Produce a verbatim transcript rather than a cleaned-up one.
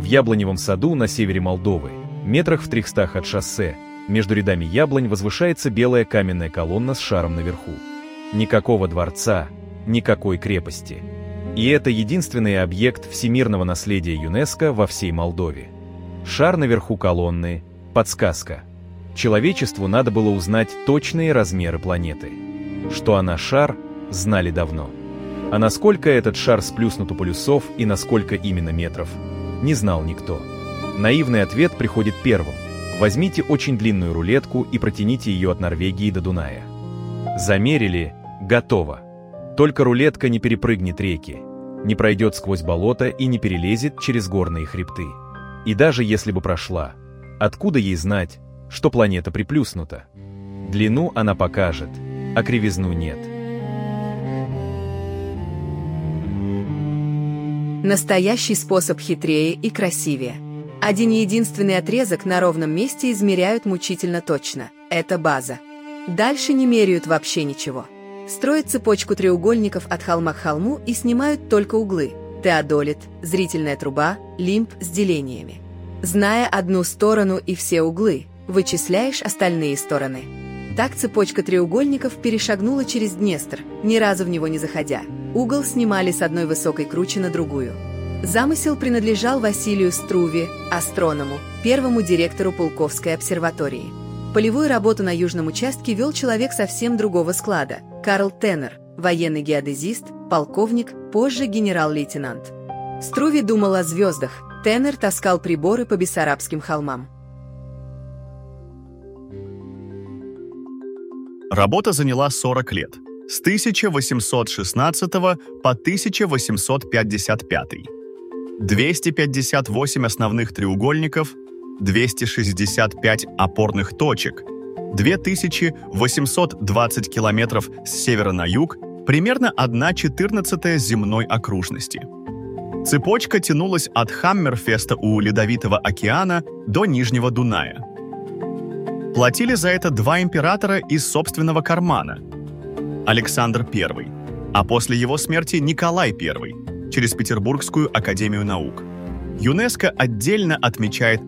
В яблоневом саду на севере Молдовы, метрах в трехстах от шоссе, между рядами яблонь возвышается белая каменная колонна с шаром наверху. Никакого дворца, никакой крепости. И это единственный объект всемирного наследия ЮНЕСКО во всей Молдове. Шар наверху колонны – подсказка. Человечеству надо было узнать точные размеры планеты. Что она шар, знали давно. А насколько этот шар сплюснут у полюсов и насколько именно метров, не знал никто. Наивный ответ приходит первым. Возьмите очень длинную рулетку и протяните ее от Норвегии до Дуная. Замерили – готово. Только рулетка не перепрыгнет реки, не пройдет сквозь болото и не перелезет через горные хребты. И даже если бы прошла, откуда ей знать, что планета приплюснута? Длину она покажет, а кривизну нет. Настоящий способ хитрее и красивее. Один единственный отрезок на ровном месте измеряют мучительно точно. Это база. Дальше не меряют вообще ничего. Строят цепочку треугольников от холма к холму и снимают только углы. Теодолит, зрительная труба, лимб с делениями. Зная одну сторону и все углы, вычисляешь остальные стороны. Так цепочка треугольников перешагнула через Днестр, ни разу в него не заходя. Угол снимали с одной высокой кручи на другую. Замысел принадлежал Василию Струве, астроному, первому директору Пулковской обсерватории. Полевую работу на южном участке вел человек совсем другого склада – Карл Теннер, военный геодезист, полковник, позже генерал-лейтенант. Струве думал о звездах, Теннер таскал приборы по Бессарабским холмам. Работа заняла сорок лет, с тысяча восемьсот шестнадцатого по тысяча восемьсот пятьдесят пятый. двести пятьдесят восемь основных треугольников, двести шестьдесят пять опорных точек, две тысячи восемьсот двадцать километров с севера на юг, примерно одна четырнадцатая земной окружности. Цепочка тянулась от Хаммерфеста у Ледовитого океана до Нижнего Дуная. Платили за это два императора из собственного кармана. Александр Первый, а после его смерти Николай Первый, через Петербургскую академию наук. ЮНЕСКО отдельно отмечает